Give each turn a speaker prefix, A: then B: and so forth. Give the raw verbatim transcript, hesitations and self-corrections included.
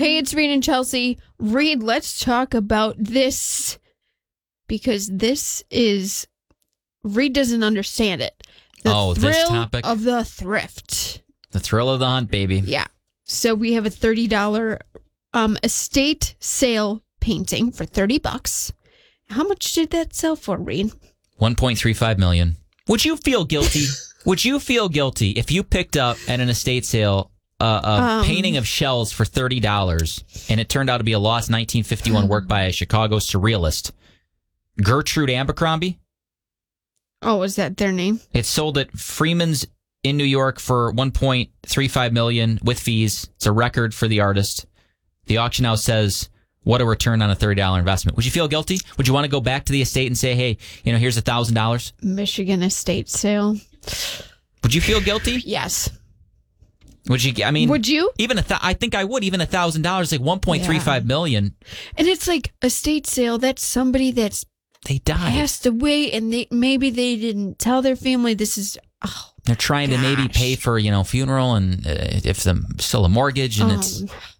A: Hey, it's Reed and Chelsea. Reed, let's talk about this because this is Reed doesn't understand it. The
B: oh,
A: thrill
B: this topic
A: of the thrift.
B: The thrill of the hunt, baby.
A: Yeah. So we have a thirty dollars um, estate sale painting for thirty bucks. How much did that sell for, Reed?
B: one point three five million. Would you feel guilty? Would you feel guilty if you picked up at an estate sale uh, a um, painting of shells for thirty dollars and it turned out to be a lost nineteen fifty-one work by a Chicago surrealist, Gertrude Abercrombie?
A: Oh, is that their name?
B: It's sold at Freeman's in New York for one point three five million dollars with fees. It's a record for the artist. The auction house says, what a return on a thirty dollars investment. Would you feel guilty? Would you want to go back to the estate and say, hey, you know, here's one thousand dollars?
A: Michigan estate sale.
B: Would you feel guilty?
A: Yes.
B: Would you? I mean,
A: would you?
B: Even a th- I think I would. Even a thousand dollars, like one point three five million.
A: And it's like estate sale. That's somebody that's
B: they died,
A: passed away, and they maybe they didn't tell their family. This is oh,
B: they're trying gosh. to maybe pay for you know funeral and uh, if the still a mortgage, and
A: um,
B: it's